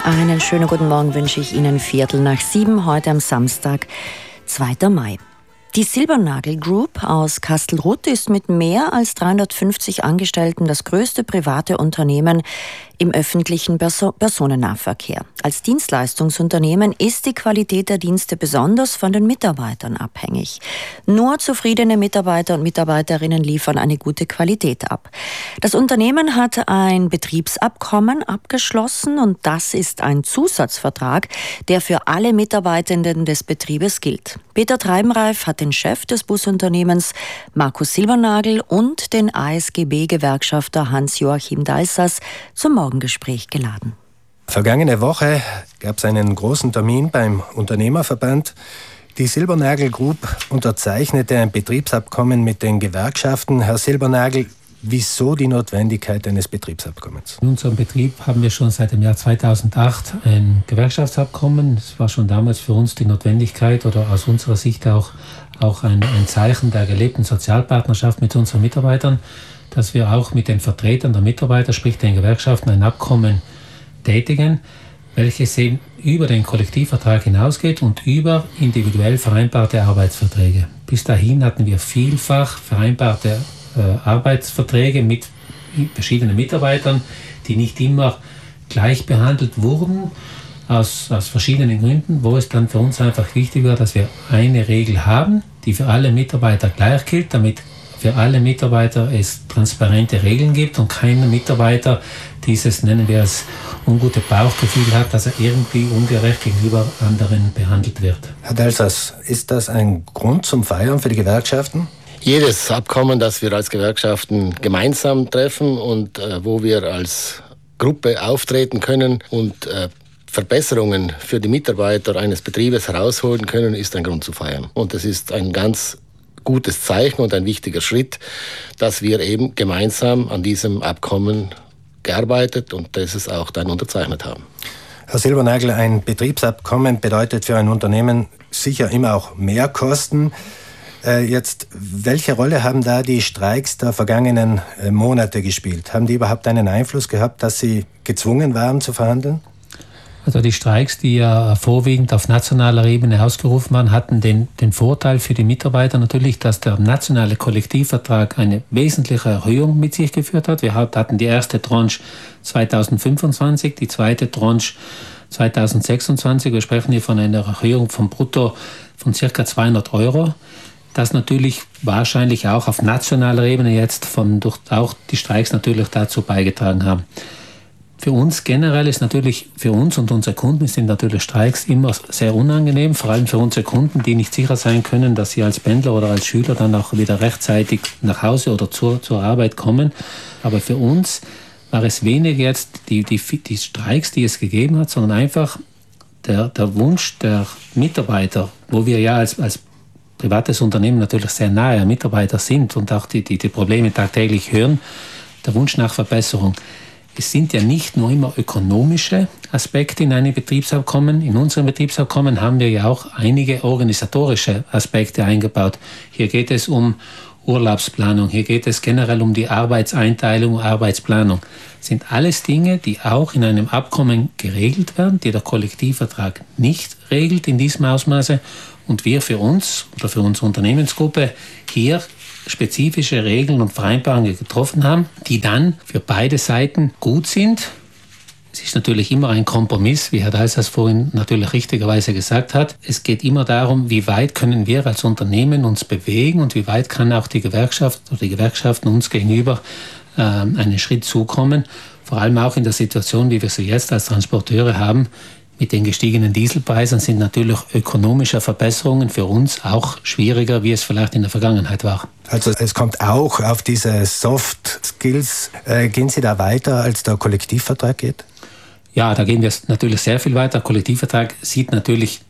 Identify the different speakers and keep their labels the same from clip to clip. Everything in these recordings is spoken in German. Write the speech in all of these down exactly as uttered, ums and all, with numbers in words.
Speaker 1: Einen schönen guten Morgen wünsche ich Ihnen. Viertel nach sieben, heute am Samstag, zweiter Mai. Die Silbernagel Group aus Kastelruth ist mit mehr als dreihundertfünfzig Angestellten das größte private Unternehmen im öffentlichen Perso- Personennahverkehr. Als Dienstleistungsunternehmen ist die Qualität der Dienste besonders von den Mitarbeitern abhängig. Nur zufriedene Mitarbeiter und Mitarbeiterinnen liefern eine gute Qualität ab. Das Unternehmen hat ein Betriebsabkommen abgeschlossen und das ist ein Zusatzvertrag, der für alle Mitarbeitenden des Betriebes gilt. Peter Treibenreif hat den Chef des Busunternehmens Markus Silbernagel und den A S G B-Gewerkschafter Hans-Joachim Dalsas zum Morgengespräch geladen.
Speaker 2: Vergangene Woche gab es einen großen Termin beim Unternehmerverband. Die Silbernagel Group unterzeichnete ein Betriebsabkommen mit den Gewerkschaften. Herr Silbernagel, wieso die Notwendigkeit eines Betriebsabkommens?
Speaker 3: In unserem Betrieb haben wir schon seit dem Jahr zweitausendacht ein Gewerkschaftsabkommen. Es war schon damals für uns die Notwendigkeit oder aus unserer Sicht auch, auch ein, ein Zeichen der gelebten Sozialpartnerschaft mit unseren Mitarbeitern, dass wir auch mit den Vertretern der Mitarbeiter, sprich den Gewerkschaften, ein Abkommen tätigen, welches eben über den Kollektivvertrag hinausgeht und über individuell vereinbarte Arbeitsverträge. Bis dahin hatten wir vielfach vereinbarte äh, Arbeitsverträge mit verschiedenen Mitarbeitern, die nicht immer gleich behandelt wurden, aus, aus verschiedenen Gründen, wo es dann für uns einfach wichtig war, dass wir eine Regel haben, die für alle Mitarbeiter gleich gilt, damit für alle Mitarbeiter es transparente Regeln gibt und kein Mitarbeiter dieses, nennen wir es, ungute Bauchgefühl hat, dass er irgendwie ungerecht gegenüber anderen behandelt wird.
Speaker 2: Herr Dalsas, ist das ein Grund zum Feiern für die Gewerkschaften?
Speaker 4: Jedes Abkommen, das wir als Gewerkschaften gemeinsam treffen und äh, wo wir als Gruppe auftreten können und äh, Verbesserungen für die Mitarbeiter eines Betriebes herausholen können, ist ein Grund zu feiern. Und es ist ein ganz gutes Zeichen und ein wichtiger Schritt, dass wir eben gemeinsam an diesem Abkommen gearbeitet und das auch dann unterzeichnet haben.
Speaker 2: Herr Silbernagel, ein Betriebsabkommen bedeutet für ein Unternehmen sicher immer auch Mehrkosten. Äh, jetzt, welche Rolle haben da die Streiks der vergangenen äh, Monate gespielt? Haben die überhaupt einen Einfluss gehabt, dass Sie gezwungen waren zu verhandeln?
Speaker 3: Also die Streiks, die ja vorwiegend auf nationaler Ebene ausgerufen waren, hatten den, den Vorteil für die Mitarbeiter natürlich, dass der nationale Kollektivvertrag eine wesentliche Erhöhung mit sich geführt hat. Wir hatten die erste Tranche zweitausendfünfundzwanzig, die zweite Tranche zweitausendsechsundzwanzig. Wir sprechen hier von einer Erhöhung vom Brutto von ca. zweihundert Euro. Das natürlich wahrscheinlich auch auf nationaler Ebene jetzt von, durch auch die Streiks natürlich dazu beigetragen haben. Für uns generell ist natürlich, für uns und unsere Kunden sind natürlich Streiks immer sehr unangenehm, vor allem für unsere Kunden, die nicht sicher sein können, dass sie als Pendler oder als Schüler dann auch wieder rechtzeitig nach Hause oder zur, zur Arbeit kommen. Aber für uns war es weniger jetzt die, die, die Streiks, die es gegeben hat, sondern einfach der, der Wunsch der Mitarbeiter, wo wir ja als, als privates Unternehmen natürlich sehr nahe am Mitarbeiter sind und auch die, die, die Probleme tagtäglich hören, der Wunsch nach Verbesserung. Es sind ja nicht nur immer ökonomische Aspekte in einem Betriebsabkommen. In unserem Betriebsabkommen haben wir ja auch einige organisatorische Aspekte eingebaut. Hier geht es um Urlaubsplanung, hier geht es generell um die Arbeitseinteilung, Arbeitsplanung. Das sind alles Dinge, die auch in einem Abkommen geregelt werden, die der Kollektivvertrag nicht regelt in diesem Ausmaße. Und wir für uns oder für unsere Unternehmensgruppe hier spezifische Regeln und Vereinbarungen getroffen haben, die dann für beide Seiten gut sind. Es ist natürlich immer ein Kompromiss, wie Herr Dalsas vorhin natürlich richtigerweise gesagt hat. Es geht immer darum, wie weit können wir als Unternehmen uns bewegen und wie weit kann auch die Gewerkschaft oder die Gewerkschaften uns gegenüber äh, einen Schritt zukommen. Vor allem auch in der Situation, wie wir sie jetzt als Transporteure haben, mit den gestiegenen Dieselpreisen sind natürlich ökonomische Verbesserungen für uns auch schwieriger, wie es vielleicht in der Vergangenheit war.
Speaker 2: Also es kommt auch auf diese Soft Skills. Äh, gehen Sie da weiter, als der Kollektivvertrag geht?
Speaker 3: Ja, da gehen wir natürlich sehr viel weiter. Der Kollektivvertrag sieht natürlich,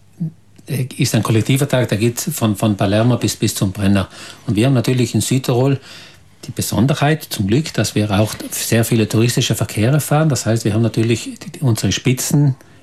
Speaker 3: ist ein Kollektivvertrag, der geht von, von Palermo bis, bis zum Brenner. Und wir haben natürlich in Südtirol die Besonderheit zum Glück, dass wir auch sehr viele touristische Verkehre fahren. Das heißt, wir haben natürlich unsere Spitzen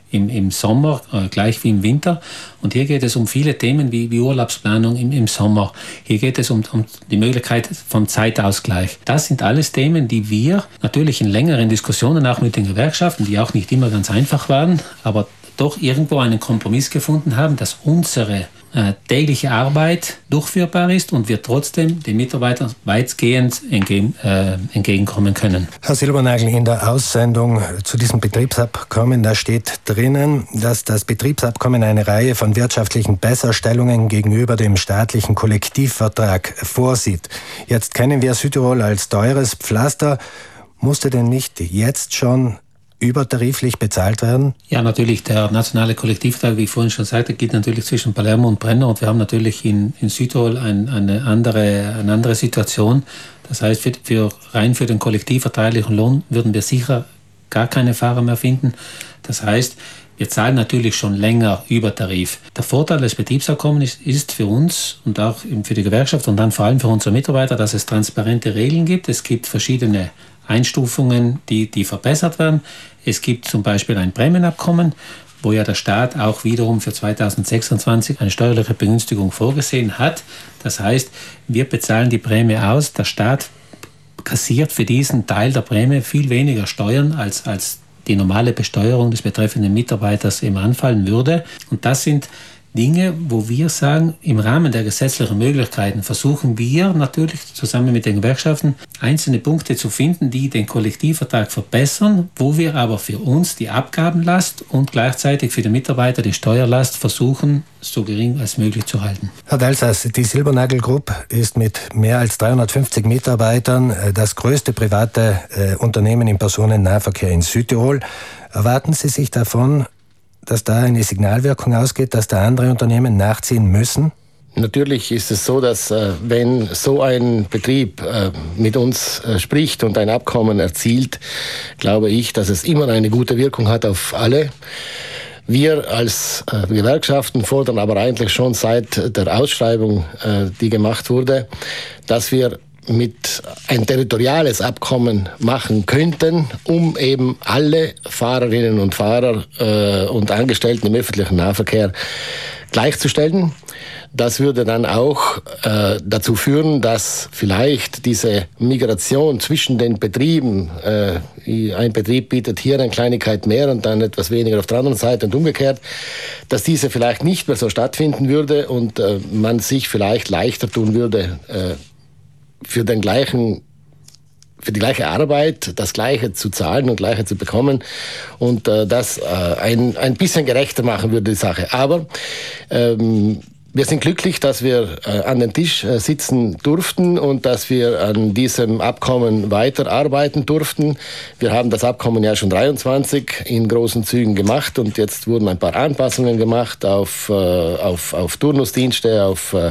Speaker 3: im, im Sommer, äh, gleich wie im Winter. Und hier geht es um viele Themen wie, wie Urlaubsplanung im, im Sommer. Hier geht es um, um die Möglichkeit von Zeitausgleich. Das sind alles Themen, die wir natürlich in längeren Diskussionen auch mit den Gewerkschaften, die auch nicht immer ganz einfach waren, aber doch irgendwo einen Kompromiss gefunden haben, dass unsere äh, tägliche Arbeit durchführbar ist und wir trotzdem den Mitarbeitern weitgehend entge- äh, entgegenkommen können.
Speaker 2: Herr Silbernagel, in der Aussendung zu diesem Betriebsabkommen, da steht drinnen, dass das Betriebsabkommen eine Reihe von wirtschaftlichen Besserstellungen gegenüber dem staatlichen Kollektivvertrag vorsieht. Jetzt kennen wir Südtirol als teures Pflaster. Musste denn nicht jetzt schon übertariflich bezahlt werden?
Speaker 3: Ja, natürlich. Der nationale Kollektivvertrag, wie ich vorhin schon sagte, geht natürlich zwischen Palermo und Brenner und wir haben natürlich in, in Südtirol ein, eine, andere, eine andere Situation. Das heißt, für, für, rein für den kollektivvertraglichen Lohn würden wir sicher gar keine Fahrer mehr finden. Das heißt, wir zahlen natürlich schon länger über Tarif. Der Vorteil des Betriebsabkommens ist, ist für uns und auch für die Gewerkschaft und dann vor allem für unsere Mitarbeiter, dass es transparente Regeln gibt. Es gibt verschiedene Einstufungen, die, die verbessert werden. Es gibt zum Beispiel ein Prämienabkommen, wo ja der Staat auch wiederum für zweitausendsechsundzwanzig eine steuerliche Begünstigung vorgesehen hat. Das heißt, wir bezahlen die Prämie aus, der Staat kassiert für diesen Teil der Prämie viel weniger Steuern, als, als die normale Besteuerung des betreffenden Mitarbeiters eben anfallen würde. Und das sind Dinge, wo wir sagen, im Rahmen der gesetzlichen Möglichkeiten versuchen wir natürlich zusammen mit den Gewerkschaften einzelne Punkte zu finden, die den Kollektivvertrag verbessern, wo wir aber für uns die Abgabenlast und gleichzeitig für den Mitarbeiter die Steuerlast versuchen, so gering als möglich zu halten.
Speaker 2: Herr Delsas, die Silbernagel Group ist mit mehr als dreihundertfünfzig Mitarbeitern das größte private äh, Unternehmen im Personennahverkehr in Südtirol. Erwarten Sie sich davon, dass da eine Signalwirkung ausgeht, dass da andere Unternehmen nachziehen müssen?
Speaker 4: Natürlich ist es so, dass äh, wenn so ein Betrieb äh, mit uns äh, spricht und ein Abkommen erzielt, glaube ich, dass es immer eine gute Wirkung hat auf alle. Wir als äh, Gewerkschaften fordern aber eigentlich schon seit der Ausschreibung, äh, die gemacht wurde, dass wir mit ein territoriales Abkommen machen könnten, um eben alle Fahrerinnen und Fahrer äh, und Angestellten im öffentlichen Nahverkehr gleichzustellen. Das würde dann auch äh, dazu führen, dass vielleicht diese Migration zwischen den Betrieben, äh, ein Betrieb bietet hier eine Kleinigkeit mehr und dann etwas weniger auf der anderen Seite und umgekehrt, dass diese vielleicht nicht mehr so stattfinden würde und äh, man sich vielleicht leichter tun würde, äh, für den gleichen, für die gleiche Arbeit das Gleiche zu zahlen und Gleiche zu bekommen und äh, das äh, ein, ein bisschen gerechter machen würde die Sache. Aber ähm, wir sind glücklich, dass wir äh, an den Tisch äh, sitzen durften und dass wir an diesem Abkommen weiterarbeiten durften. Wir haben das Abkommen ja schon dreiundzwanzig in großen Zügen gemacht und jetzt wurden ein paar Anpassungen gemacht auf, äh, auf, auf Turnusdienste, auf äh,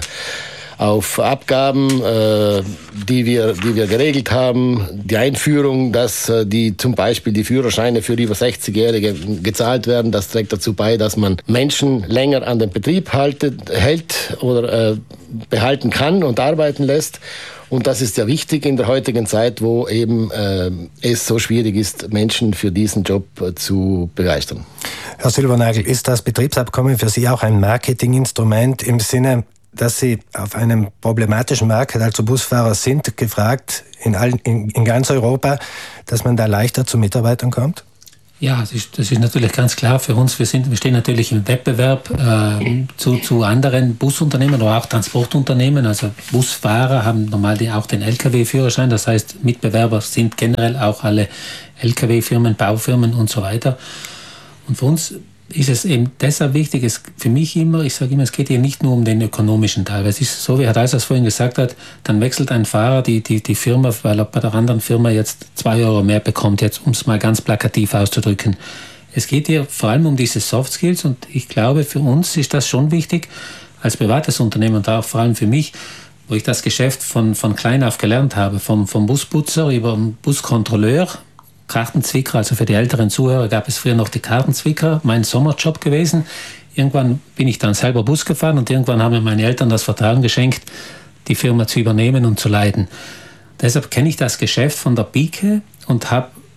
Speaker 4: auf Abgaben, äh, die wir, die wir geregelt haben, die Einführung, dass äh, die zum Beispiel die Führerscheine für über sechzigjährige gezahlt werden, das trägt dazu bei, dass man Menschen länger an den Betrieb haltet, hält oder äh, behalten kann und arbeiten lässt. Und das ist ja wichtig in der heutigen Zeit, wo eben äh, es so schwierig ist, Menschen für diesen Job äh, zu begeistern.
Speaker 2: Herr Silbernagel, ist das Betriebsabkommen für Sie auch ein Marketinginstrument im Sinne, dass Sie auf einem problematischen Markt, also Busfahrer sind gefragt in, allen, in, in ganz Europa, dass man da leichter zu Mitarbeitern kommt?
Speaker 3: Ja, das ist, das ist natürlich ganz klar für uns. Wir, sind, wir stehen natürlich im Wettbewerb äh, zu, zu anderen Busunternehmen oder auch Transportunternehmen. Also Busfahrer haben normal die, auch den L K W-Führerschein. Das heißt, Mitbewerber sind generell auch alle L K W-Firmen, Baufirmen und so weiter. Und für uns ist es eben deshalb wichtig, es für mich immer, ich sage immer, es geht hier nicht nur um den ökonomischen Teil. Es ist so, wie Herr Delsas vorhin gesagt hat, dann wechselt ein Fahrer die, die, die Firma, weil er bei der anderen Firma jetzt zwei Euro mehr bekommt, jetzt um es mal ganz plakativ auszudrücken. Es geht hier vor allem um diese Soft Skills und ich glaube, für uns ist das schon wichtig, als privates Unternehmen und auch vor allem für mich, wo ich das Geschäft von, von klein auf gelernt habe, vom, vom Busputzer über den Buskontrolleur, Kartenzwicker, also für die älteren Zuhörer gab es früher noch die Kartenzwicker, mein Sommerjob gewesen. Irgendwann bin ich dann selber Bus gefahren und irgendwann haben mir meine Eltern das Vertrauen geschenkt, die Firma zu übernehmen und zu leiten. Deshalb kenne ich das Geschäft von der Pike und habe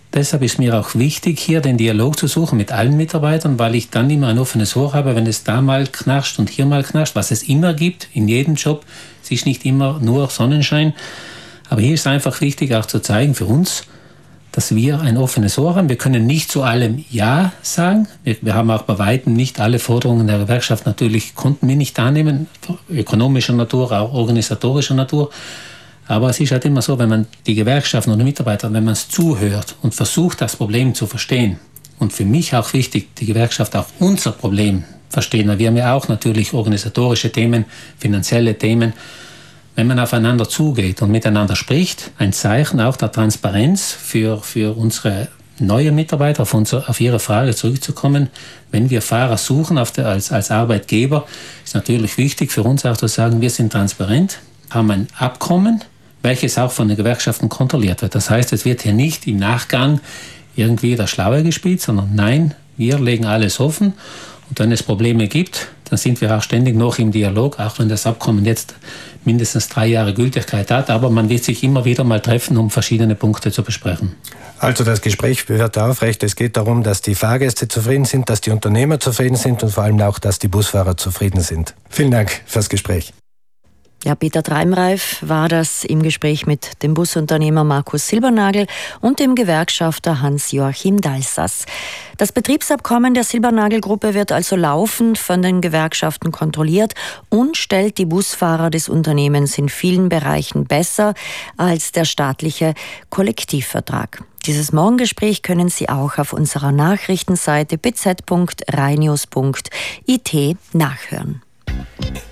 Speaker 3: Deshalb ist mir auch wichtig, hier den Dialog zu suchen mit allen Mitarbeitern, weil ich dann immer ein offenes Ohr habe, wenn es da mal knarscht und hier mal knarscht, was es immer gibt, in jedem Job. Es ist nicht immer nur Sonnenschein. Aber hier ist einfach wichtig, auch zu zeigen für uns, dass wir ein offenes Ohr haben. Wir können nicht zu allem Ja sagen. Wir, wir haben auch bei weitem nicht alle Forderungen der Gewerkschaft natürlich, konnten wir nicht annehmen, ökonomischer Natur, auch organisatorischer Natur. Aber es ist halt immer so, wenn man die Gewerkschaften und die Mitarbeiter, wenn man es zuhört und versucht, das Problem zu verstehen, und für mich auch wichtig, die Gewerkschaft auch unser Problem verstehen, weil wir haben ja auch natürlich organisatorische Themen, finanzielle Themen. Wenn man aufeinander zugeht und miteinander spricht, ein Zeichen auch der Transparenz für, für unsere neuen Mitarbeiter, auf, unsere, auf Ihre Frage zurückzukommen. Wenn wir Fahrer suchen auf der, als, als Arbeitgeber, ist natürlich wichtig für uns auch zu sagen, wir sind transparent, haben ein Abkommen, welches auch von den Gewerkschaften kontrolliert wird. Das heißt, es wird hier nicht im Nachgang irgendwie der Schlaue gespielt, sondern nein, wir legen alles offen. Und wenn es Probleme gibt, dann sind wir auch ständig noch im Dialog, auch wenn das Abkommen jetzt mindestens drei Jahre Gültigkeit hat. Aber man wird sich immer wieder mal treffen, um verschiedene Punkte zu besprechen.
Speaker 2: Also das Gespräch wird aufrecht. Es geht darum, dass die Fahrgäste zufrieden sind, dass die Unternehmer zufrieden sind und vor allem auch, dass die Busfahrer zufrieden sind. Vielen Dank fürs Gespräch.
Speaker 1: Ja, Peter Treimreif war das im Gespräch mit dem Busunternehmer Markus Silbernagel und dem Gewerkschafter Hans-Joachim Dalsas. Das Betriebsabkommen der Silbernagel-Gruppe wird also laufend von den Gewerkschaften kontrolliert und stellt die Busfahrer des Unternehmens in vielen Bereichen besser als der staatliche Kollektivvertrag. Dieses Morgengespräch können Sie auch auf unserer Nachrichtenseite b z punkt rainews punkt i t nachhören.